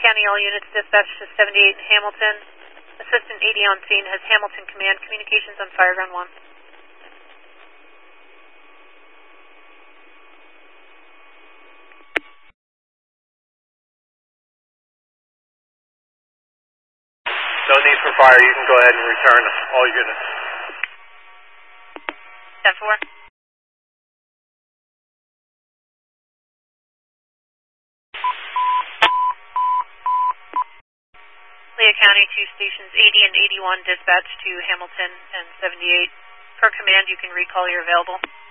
County, all units dispatched to 78 Hamilton. Assistant 80 on scene has Hamilton Command. Communications on fire ground 1. No need for fire. You can go ahead and return all units. 10-4. Lehigh County, 2 stations, 80 and 81 dispatched to Hamilton and 78. Per command, you can recall your available.